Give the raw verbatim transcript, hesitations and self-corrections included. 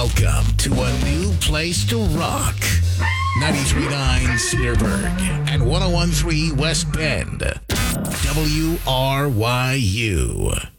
Welcome to a new place to rock. ninety-three point nine Cedarburg and one oh one point three West Bend. W R Y U.